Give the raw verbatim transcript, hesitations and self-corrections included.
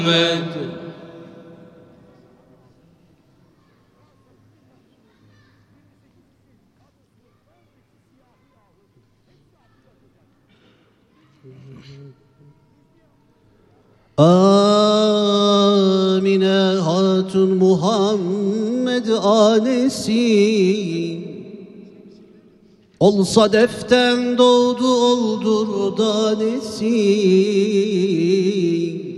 Amine Hatun Muhammed annesi, olsa deften doğdu oldur danesi.